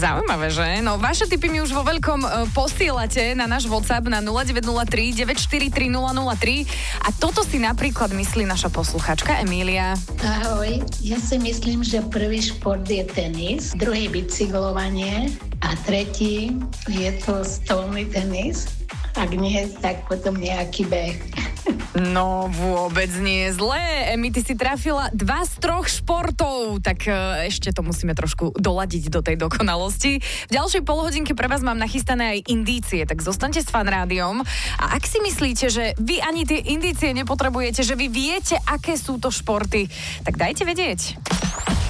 Zaujímavé, že? No, vaše tipy mi už vo veľkom posielate na náš WhatsApp na 0903 943 003 a toto si napríklad myslí naša posluchačka Emília. Ahoj, ja si myslím, že prvý šport je tenis, druhý bicyklovanie a tretí je to stolný tenis. Ak nie, tak potom nejaký beh. No, vôbec nie je zlé. Emi, ty si trafila 2 z 3 športov, tak ešte to musíme trošku doladiť do tej dokonalosti. V ďalšej polhodinke pre vás mám nachystané aj indície, tak zostaňte s Fan Rádiom. A ak si myslíte, že vy ani tie indície nepotrebujete, že vy viete, aké sú to športy, tak dajte vedieť.